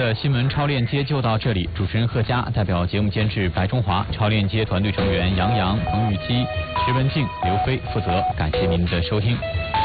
的新闻超链接就到这里，主持人贺佳，代表节目监制白中华，超链接团队成员杨洋、彭雨基、石文静、刘飞负责，感谢您的收听。